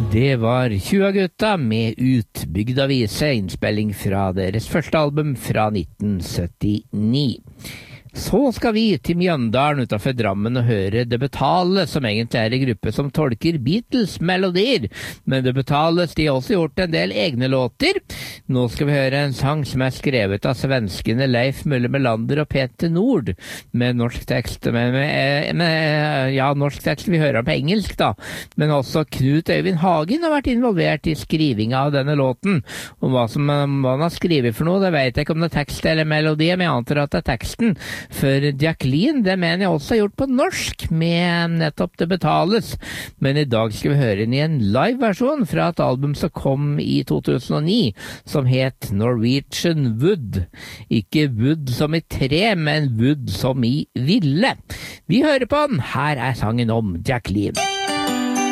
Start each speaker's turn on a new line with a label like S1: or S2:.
S1: Det var 20 gutta med Utbygda vise, innspilling fra deres første album fra 1979. Så skal vi til Mjøndalen utenfor Drammen og høre Det Betales, som egentlig er en gruppe som tolker Beatles-melodier. Men Det Betales, de har også gjort en del egne låter. Nå skal vi høre en sang som er skrevet av svenskene Leif Mulle Melander og Peter Nord, med norsk tekst. Norsk tekst, vi hører den på engelsk da. Men også Knut Øyvind Hagen har vært involvert i skrivinga av denne låten. Og hva han har skrevet for noe, det vet jeg ikke om det er tekst eller melodi, men jeg antar at det er teksten. For Jacqueline, det mener jeg også har gjort på norsk, med nettopp Det Betales. Men i dag skal vi høre den i en live-versjon fra et album som kom i 2009, som het Norwegian Wood. Ikke wood som i tre, men wood som i ville. Vi hører på den. Her er sangen om Jacqueline.